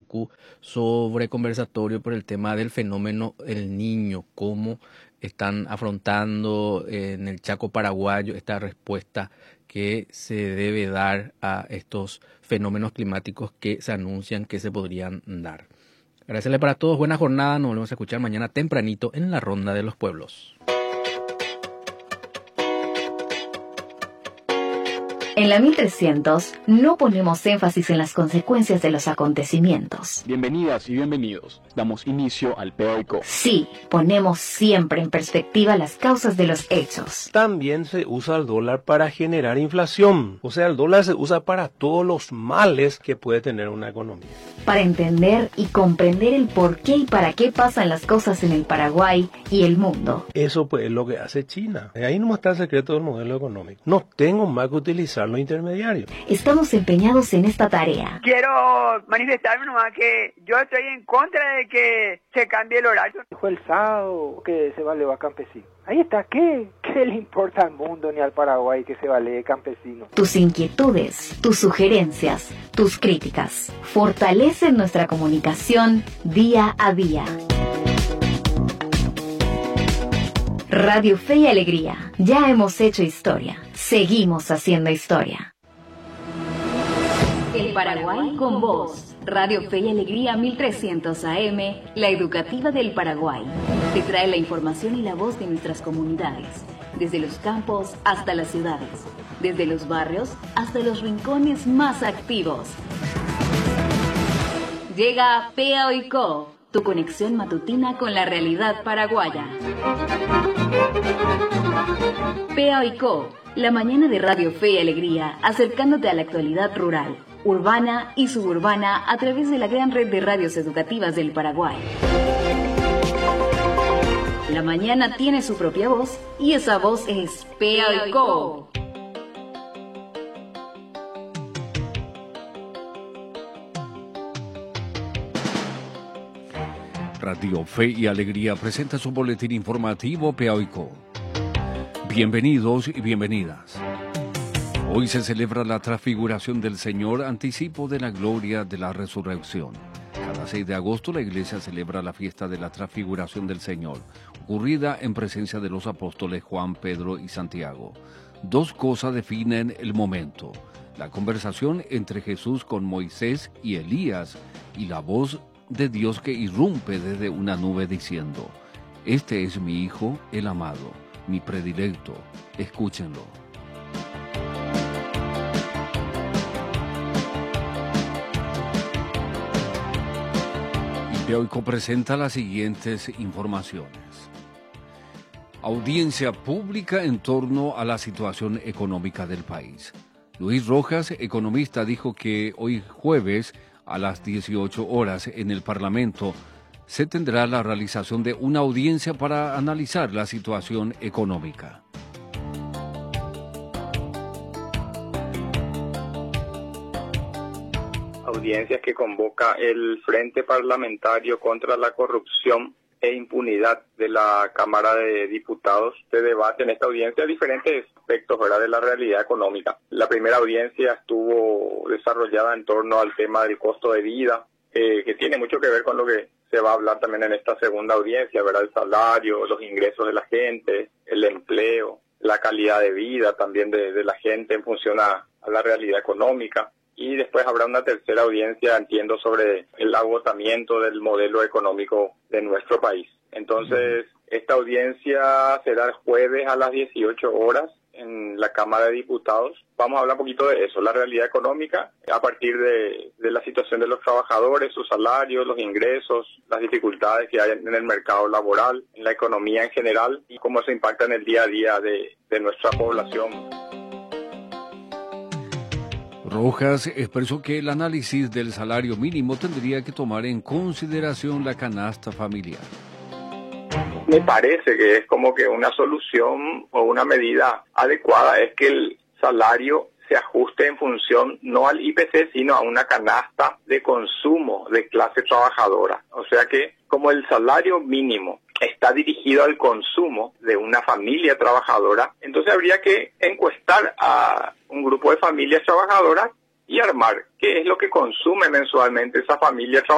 Chubut sobre conversatorio por el tema del fenómeno El Niño, cómo están afrontando en el Chaco paraguayo esta respuesta que se debe dar a estos fenómenos climáticos que se anuncian que se podrían dar. Agradecerle para todos, buena jornada, nos volvemos a escuchar mañana tempranito en la Ronda de los Pueblos. En la 1300 no ponemos énfasis en las consecuencias de los acontecimientos. Bienvenidas y bienvenidos. Damos inicio al POICO. Sí, ponemos siempre en perspectiva las causas de los hechos. También se usa el dólar para generar inflación. O sea, el dólar se usa para todos los males que puede tener una economía. Para entender y comprender el por qué y para qué pasan las cosas en el Paraguay y el mundo. Eso pues es lo que hace China. Ahí no está el secreto del modelo económico. No tengo más que utilizar los intermediarios. Estamos empeñados en esta tarea. Quiero manifestarme nomás que yo estoy en contra de que se cambie el horario. Dijo el sábado que se valee a campesino. Ahí está, ¿qué le importa al mundo ni al Paraguay que se valee campesino? Tus inquietudes, tus sugerencias, tus críticas fortalecen nuestra comunicación día a día. Radio Fe y Alegría. Ya hemos hecho historia. Seguimos haciendo historia. El Paraguay con vos. Radio Fe y Alegría 1300 AM, la educativa del Paraguay. Te trae la información y la voz de nuestras comunidades. Desde los campos hasta las ciudades. Desde los barrios hasta los rincones más activos. Llega POICO. Tu conexión matutina con la realidad paraguaya. POICO, la mañana de Radio Fe y Alegría, acercándote a la actualidad rural, urbana y suburbana a través de la gran red de radios educativas del Paraguay. La mañana tiene su propia voz y esa voz es POICO. Radio Fe y Alegría presenta su boletín informativo POICO. Bienvenidos y bienvenidas. Hoy se celebra la transfiguración del Señor, anticipo de la gloria de la resurrección. Cada 6 de agosto la Iglesia celebra la fiesta de la transfiguración del Señor, ocurrida en presencia de los apóstoles Juan, Pedro y Santiago. Dos cosas definen el momento: la conversación entre Jesús con Moisés y Elías y la voz de Dios que irrumpe desde una nube diciendo: este es mi Hijo, el amado, mi predilecto, escúchenlo. Y POICO presenta las siguientes informaciones. Audiencia pública en torno a la situación económica del país. Luis Rojas, economista, dijo que hoy jueves a las 18 horas en el Parlamento se tendrá la realización de una audiencia para analizar la situación económica. Audiencias que convoca el Frente Parlamentario contra la Corrupción e Impunidad de la Cámara de Diputados. Se debate en esta audiencia diferentes aspectos, ¿verdad?, de la realidad económica. La primera audiencia estuvo desarrollada en torno al tema del costo de vida, que tiene mucho que ver con lo que se va a hablar también en esta segunda audiencia, ¿verdad?, el salario, los ingresos de la gente, el empleo, la calidad de vida también de la gente en función a la realidad económica. Y después habrá una tercera audiencia, entiendo, sobre el agotamiento del modelo económico de nuestro país. Entonces, esta audiencia será el jueves a las 18 horas en la Cámara de Diputados. Vamos a hablar un poquito de eso, la realidad económica, a partir de la situación de los trabajadores, sus salarios, los ingresos, las dificultades que hay en el mercado laboral, en la economía en general, y cómo se impacta en el día a día de nuestra población. Rojas expresó que el análisis del salario mínimo tendría que tomar en consideración la canasta familiar. Me parece que es como que una solución o una medida adecuada es que el salario se ajuste en función no al IPC, sino a una canasta de consumo de clase trabajadora. O sea que como el salario mínimo está dirigido al consumo de una familia trabajadora, entonces habría que encuestar a un grupo de familias trabajadoras y armar qué es lo que consume mensualmente esa familia trabajadora